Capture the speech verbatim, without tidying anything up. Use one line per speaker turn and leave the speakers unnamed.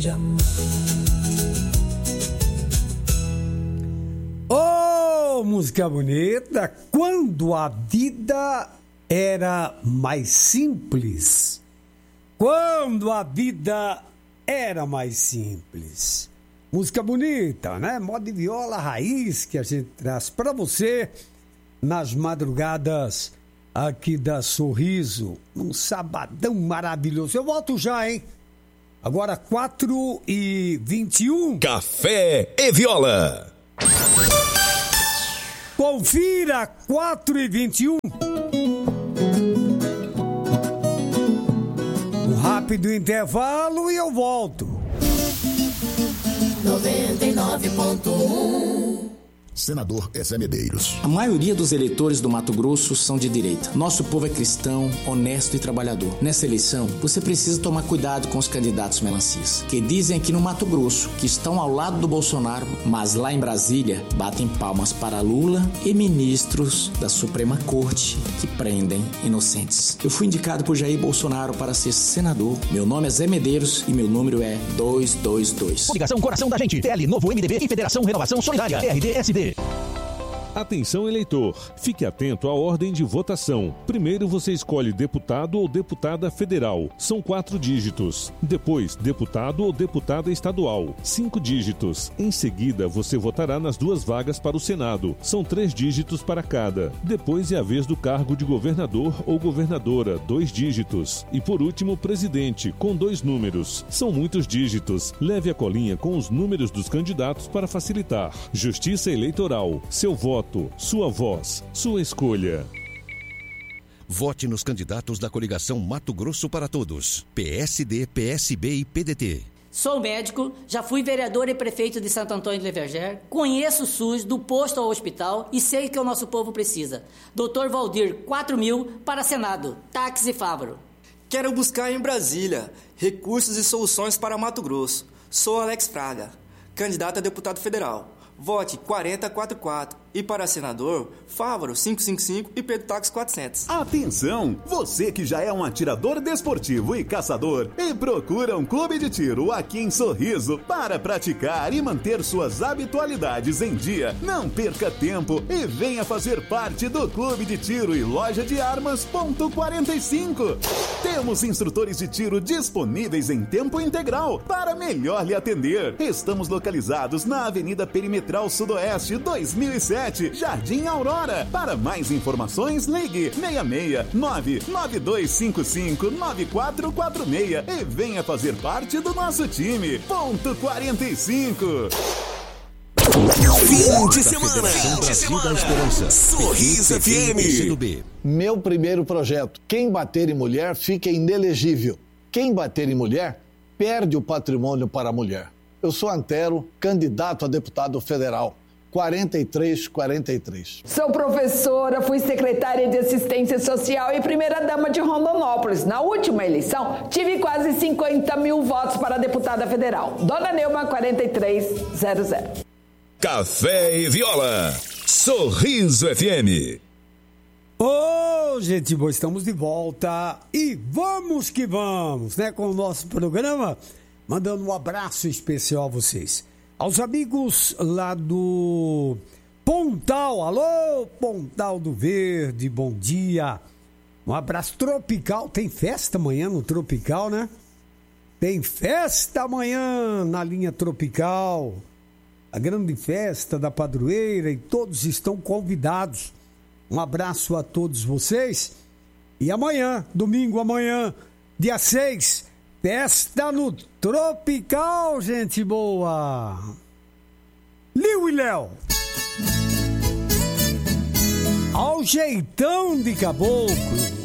Oh, música bonita! Quando a vida era mais simples. Quando a vida era mais simples. Música bonita, né? Moda de viola raiz que a gente traz para você nas madrugadas aqui da Sorriso. Um sabadão maravilhoso. Eu volto já, hein? Agora quatro e vinte e um.
Café e Viola.
Confira quatro e vinte e um. Um rápido intervalo e eu volto.
noventa e nove ponto um.
Senador Zé Medeiros.
A maioria dos eleitores do Mato Grosso são de direita. Nosso povo é cristão, honesto e trabalhador. Nessa eleição, você precisa tomar cuidado com os candidatos melancias, que dizem aqui no Mato Grosso que estão ao lado do Bolsonaro, mas lá em Brasília batem palmas para Lula e ministros da Suprema Corte que prendem inocentes. Eu fui indicado por Jair Bolsonaro para ser senador. Meu nome é Zé Medeiros e meu número é duzentos e vinte e dois.
Ligação Coração da Gente, T L Novo M D B e Federação Renovação Solidária, R D S D.
Atenção, eleitor. Fique atento à ordem de votação. Primeiro você escolhe deputado ou deputada federal. São quatro dígitos. Depois, deputado ou deputada estadual. Cinco dígitos. Em seguida, você votará nas duas vagas para o Senado. São três dígitos para cada. Depois é a vez do cargo de governador ou governadora. Dois dígitos. E por último, presidente, com dois números. São muitos dígitos. Leve a colinha com os números dos candidatos para facilitar. Justiça Eleitoral. Seu voto. Sua voz, sua escolha.
Vote nos candidatos da coligação Mato Grosso para Todos. P S D, P S B e P D T.
Sou médico, já fui vereador e prefeito de Santo Antônio de Leverger, conheço o SUS do posto ao hospital e sei que o nosso povo precisa. doutor Valdir, quatro mil para Senado. Táxi Fávaro.
Quero buscar em Brasília recursos e soluções para Mato Grosso. Sou Alex Fraga, candidato a deputado federal. Vote quarenta quarenta e quatro. E para senador, Fávaro quinhentos e cinquenta e cinco e Pedro Táxi quatrocentos.
Atenção! Você que já é um atirador desportivo e caçador e procura um clube de tiro aqui em Sorriso para praticar e manter suas habitualidades em dia, não perca tempo e venha fazer parte do Clube de Tiro e Loja de Armas ponto quarenta e cinco. Temos instrutores de tiro disponíveis em tempo integral para melhor lhe atender. Estamos localizados na Avenida Perimetral Sudoeste dois mil e sete, Jardim Aurora. Para mais informações, ligue seis seis nove nove dois cinco cinco nove quatro quatro seis e venha fazer parte do nosso time. Ponto quarenta e cinco.
Fim de semana. Fim de semana. Sorriso F M.
Meu primeiro projeto. Quem bater em mulher fica inelegível. Quem bater em mulher perde o patrimônio para a mulher. Eu sou Antero, candidato a deputado federal. quarenta e três quarenta e três.
Sou professora, fui secretária de Assistência Social e primeira-dama de Rondonópolis. Na última eleição, tive quase cinquenta mil votos para deputada federal. Dona Neuma, quarenta e três zero zero.
Café e Viola. Sorriso F M.
Ô, oh, gente boa, estamos de volta e vamos que vamos, né, com o nosso programa, mandando um abraço especial a vocês. Aos amigos lá do Pontal, alô, Pontal do Verde, bom dia. Um abraço. Tropical, tem festa amanhã no Tropical, né? Tem festa amanhã na linha Tropical, a grande festa da padroeira, e todos estão convidados. Um abraço a todos vocês. E amanhã, domingo, amanhã, dia seis, festa no Tropical, gente boa. Liu e Léo. Ao jeitão de caboclo.